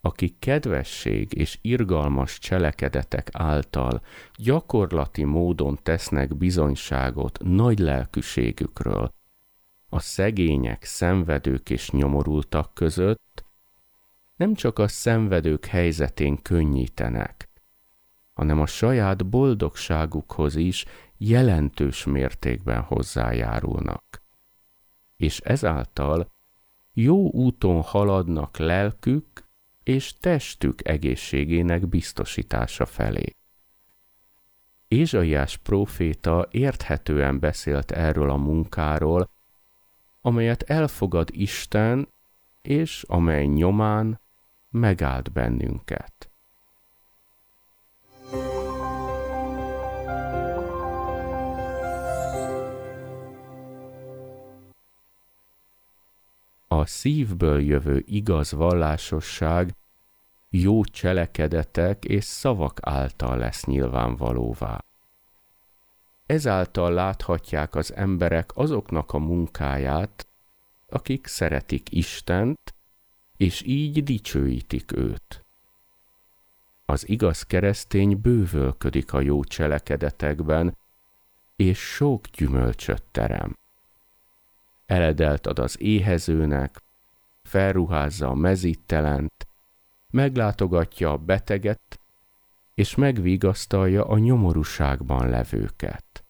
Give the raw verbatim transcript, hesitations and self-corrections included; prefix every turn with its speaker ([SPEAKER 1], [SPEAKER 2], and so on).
[SPEAKER 1] akik kedvesség és irgalmas cselekedetek által gyakorlati módon tesznek bizonyságot nagy lelkűségükről, a szegények, szenvedők és nyomorultak között, nem csak a szenvedők helyzetén könnyítenek, hanem a saját boldogságukhoz is jelentős mértékben hozzájárulnak. És ezáltal jó úton haladnak lelkük és testük egészségének biztosítása felé. Ézsaiás próféta érthetően beszélt erről a munkáról, amelyet elfogad Isten, és amely nyomán megáld bennünket. A szívből jövő igaz vallásosság jó cselekedetek és szavak által lesz nyilvánvalóvá. Ezáltal láthatják az emberek azoknak a munkáját, akik szeretik Istent, és így dicsőítik őt. Az igaz keresztény bővölködik a jó cselekedetekben, és sok gyümölcsöt terem. Eledelt ad az éhezőnek, felruházza a mezítelent, meglátogatja a beteget, és megvigasztalja a nyomorúságban levőket.